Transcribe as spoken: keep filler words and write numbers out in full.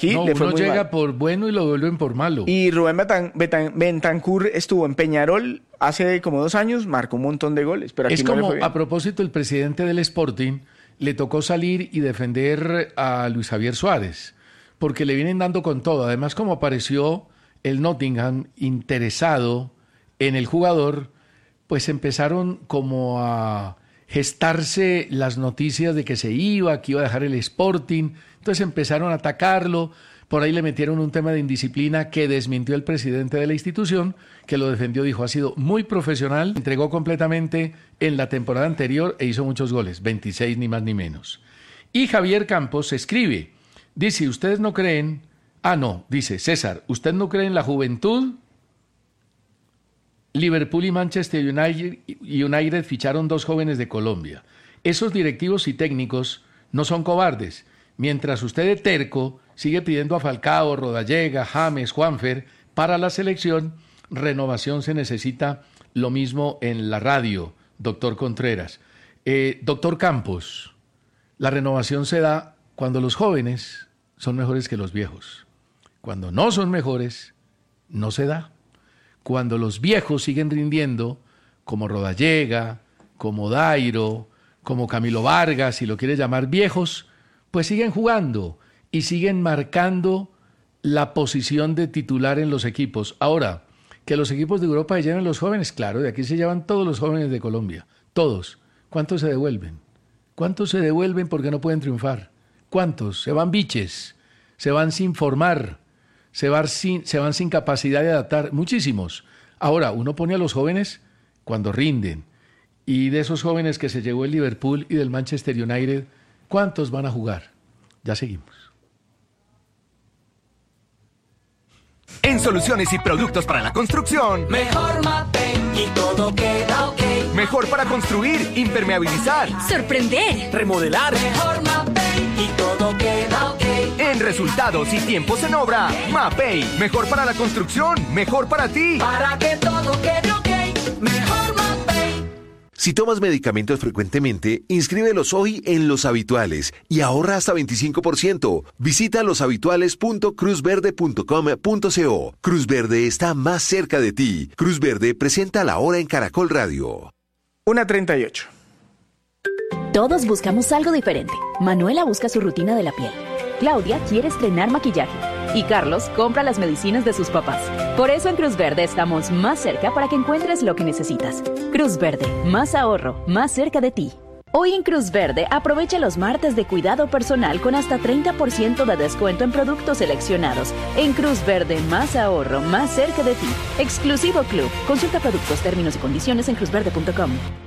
aquí no, le fue uno muy llega mal. por bueno y lo vuelven por malo. Y Rubén Betan, Betan, Bentancur estuvo en Peñarol hace como dos años, marcó un montón de goles, pero aquí Es no le como, fue bien. a propósito, el presidente del Sporting le tocó salir y defender a Luis Javier Suárez, porque le vienen dando con todo. Además, como apareció el Nottingham interesado en el jugador, pues empezaron como a gestarse las noticias de que se iba, que iba a dejar el Sporting. Entonces empezaron a atacarlo. Por ahí le metieron un tema de indisciplina que desmintió el presidente de la institución, que lo defendió, dijo, ha sido muy profesional, entregó completamente en la temporada anterior e hizo muchos goles, veintiséis ni más ni menos. Y Javier Campos escribe, dice, ¿ustedes no creen? Ah, no, dice César, ¿usted no cree en la juventud? Liverpool y Manchester United, United ficharon dos jóvenes de Colombia. Esos directivos y técnicos no son cobardes. Mientras usted de terco sigue pidiendo a Falcao, Rodallega, James, Juanfer para la selección, renovación se necesita. Lo mismo en la radio, doctor Contreras. Eh, doctor Campos, la renovación se da cuando los jóvenes son mejores que los viejos. Cuando no son mejores, no se da. Cuando los viejos siguen rindiendo, como Rodallega, como Dairo, como Camilo Vargas, si lo quiere llamar viejos, pues siguen jugando y siguen marcando la posición de titular en los equipos. Ahora, que los equipos de Europa se lleven los jóvenes, claro, de aquí se llevan todos los jóvenes de Colombia, todos. ¿Cuántos se devuelven? ¿Cuántos se devuelven porque no pueden triunfar? ¿Cuántos? Se van biches, se van sin formar, se van sin, se van sin capacidad de adaptar, muchísimos. Ahora, uno pone a los jóvenes cuando rinden. Y de esos jóvenes que se llevó el Liverpool y del Manchester United, ¿cuántos van a jugar? Ya seguimos. En soluciones y productos para la construcción, Mejor Mapei y todo queda ok. mejor para construir, impermeabilizar, ¡Sorprender! Remodelar. Mejor Mapei y todo queda ok. en resultados y tiempos en obra. Mapei, mejor para la construcción, mejor para ti. Para que todo quede ok. Mejor Mapei. Si tomas medicamentos frecuentemente, inscríbelos hoy en Los Habituales y ahorra hasta veinticinco por ciento. Visita loshabituales punto cruz verde punto com punto co. Cruz Verde está más cerca de ti. Cruz Verde presenta La Hora en Caracol Radio. una treinta y ocho. Todos buscamos algo diferente. Manuela busca su rutina de la piel. Claudia quiere estrenar maquillaje. Y Carlos compra las medicinas de sus papás. Por eso en Cruz Verde estamos más cerca para que encuentres lo que necesitas. Cruz Verde, más ahorro, más cerca de ti. Hoy en Cruz Verde aprovecha los martes de cuidado personal con hasta treinta por ciento de descuento en productos seleccionados. En Cruz Verde, más ahorro, más cerca de ti. Exclusivo Club. Consulta productos, términos y condiciones en cruz verde punto com.